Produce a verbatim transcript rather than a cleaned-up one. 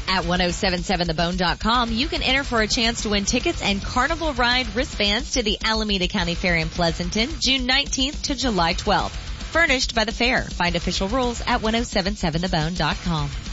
At ten seventy-seven the bone dot com, you can enter for a chance to win tickets and Carnival Ride wristbands to the Alameda County Fair in Pleasanton, June nineteenth to July twelfth. Furnished by the fair. Find official rules at ten seventy-seven the bone dot com.